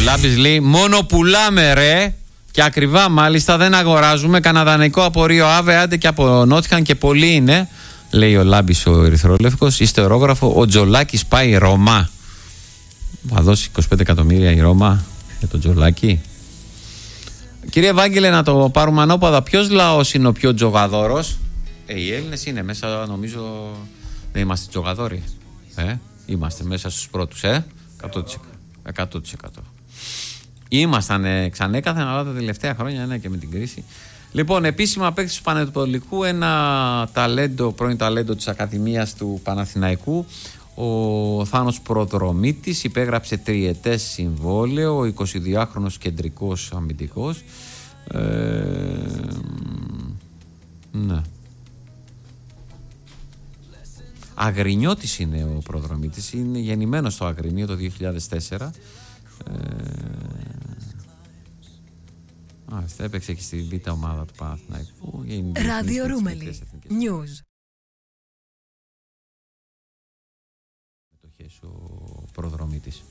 Λάμπης λέει μόνο πουλάμε ρε. Και ακριβά μάλιστα, δεν αγοράζουμε. Κανένα δανεικό απορίο άβε, άντε και από Νότιχαν και πολλοί είναι. Λέει ο Λάμπης ο Ερυθρόλευκος. Ιστερόγραφο, ο Τζολάκης πάει Ρωμά. Θα δώσει 25 εκατομμύρια η Ρώμα για τον Τζολάκη. Κύριε Ευάγγελε, να το πάρουμε ανώπαδα. Ποιος λαός είναι ο πιο τζογαδόρος? Οι Έλληνες είναι μέσα, νομίζω. Δεν είμαστε τζογαδόροι. Είμαστε μέσα στους πρώτους, 100%. Ήμασταν ξανέκαθεν, αλλά τα τελευταία χρόνια είναι και με την κρίση. Λοιπόν, επίσημα απέκτηση του Πανετολικού, ένα πρώην ταλέντο της Ακαδημίας του Παναθηναϊκού, ο Θάνος Προδρομίτης, υπέγραψε τριετές συμβόλαιο, ο 22χρονος κεντρικός αμυντικός. Ναι. Αγρινιώτης είναι ο Προδρομίτης, είναι γεννημένος στο Αγρινίο το 2004. Έπαιξε και στη β' ομάδα του Παναθηναϊκού. Ράδιο Ρούμελι News. Ο Προδρομίτης.